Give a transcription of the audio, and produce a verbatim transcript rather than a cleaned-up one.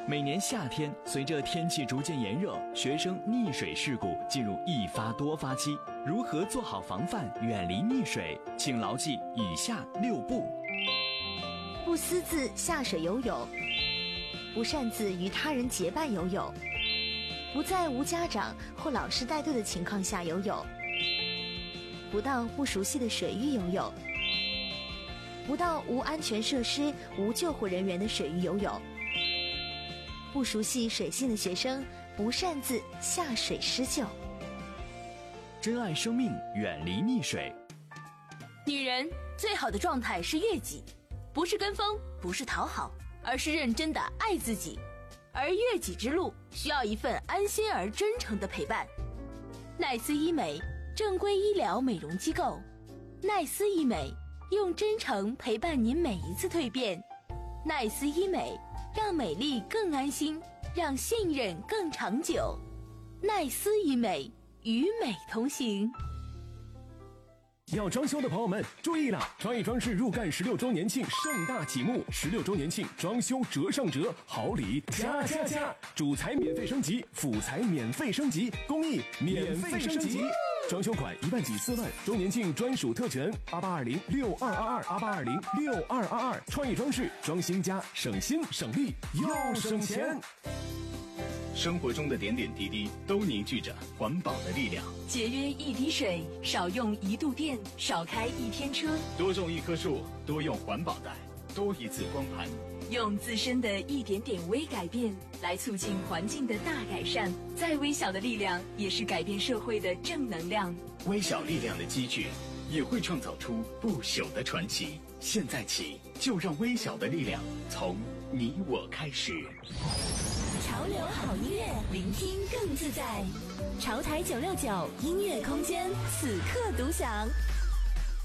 每年夏天，随着天气逐渐炎热，学生溺水事故进入一发多发期。如何做好防范，远离溺水？请牢记以下六步： 不私自下水游泳，不擅自与他人结伴游泳，不在无家长或老师带队的情况下游泳，不到不熟悉的水域游泳，不到无安全设施、无救护人员的水域游泳。不熟悉水性的学生不擅自下水施救。 珍爱生命，远离溺水。 女人最好的状态是悦己，不是跟风，不是讨好，而是认真的爱自己。而悦己之路需要一份安心而真诚的陪伴。奈斯医美，正规医疗美容机构。奈斯医美，用真诚陪伴您每一次蜕变。奈斯医美，让美丽更安心，让信任更长久。奈斯医美，与美同行。 要装修的朋友们注意了，创意装饰入干十六周年庆盛大启幕，十六周年庆装修折上折，好礼加加加，主材免费升级，辅材免费升级，工艺免费升级，装修款一万起四万，周年庆专属特权八八二零六二二二八八二零六二二二，创意装饰装新家，省心省力又省钱。 生活中的点点滴滴都凝聚着环保的力量。 节约一滴水，少用一度电，少开一天车， 多种一棵树，多用环保袋，多一次光盘。 用自身的一点点微改变来促进环境的大改善，再微小的力量也是改变社会的正能量。 微小力量的积聚也会创造出不朽的传奇。现在起，就让微小的力量从你我开始。 潮流好音乐，聆听更自在。潮台九六九音乐空间，此刻独享。